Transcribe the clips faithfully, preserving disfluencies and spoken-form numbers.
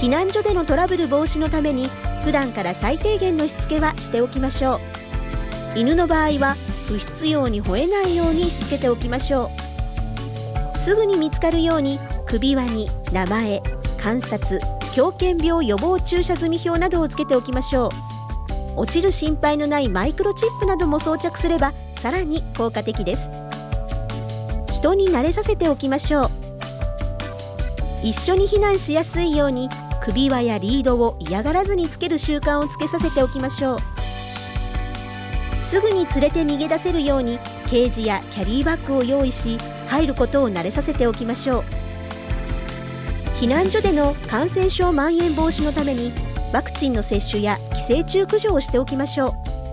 避難所でのトラブル防止のために普段から最低限のしつけはしておきましょう。犬の場合は不必要に吠えないようにしつけておきましょう。すぐに見つかるように首輪に名前、観察、狂犬病予防注射済表などをつけておきましょう。落ちる心配のないマイクロチップなども装着すればさらに効果的です。人に慣れさせておきましょう。一緒に避難しやすいように首輪やリードを嫌がらずにつける習慣をつけさせておきましょう。すぐに連れて逃げ出せるようにケージやキャリーバッグを用意し、入ることを慣れさせておきましょう。避難所での感染症蔓延防止のためにワクチンの接種や寄生虫駆除をしておきましょう。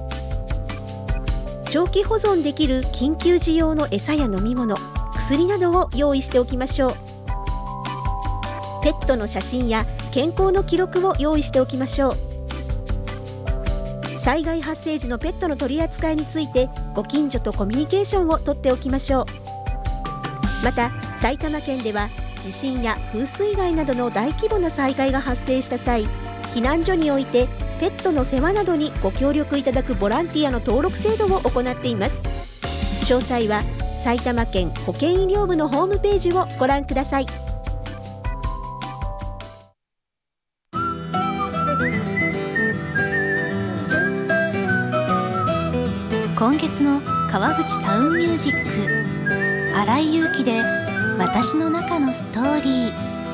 長期保存できる緊急時用の餌や飲み物、薬などを用意しておきましょう。ペットの写真や健康の記録を用意しておきましょう。災害発生時のペットの取り扱いについてご近所とコミュニケーションをとっておきましょう。また埼玉県では地震や風水害などの大規模な災害が発生した際、避難所においてペットの世話などにご協力いただくボランティアの登録制度を行っています。詳細は埼玉県保健医療部のホームページをご覧ください。 今月の川口タウンミュージック、新井祐希で私の中のストーリー。